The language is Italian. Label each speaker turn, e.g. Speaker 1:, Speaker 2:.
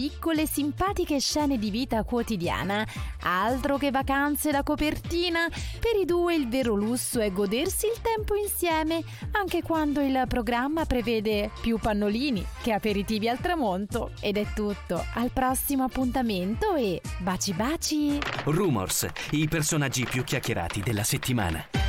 Speaker 1: piccole simpatiche scene di vita quotidiana. Altro che vacanze da copertina, per i due il vero lusso è godersi il tempo insieme, anche quando il programma prevede più pannolini che aperitivi al tramonto. Ed è tutto, al prossimo appuntamento e baci baci!
Speaker 2: Rumors, i personaggi più chiacchierati della settimana.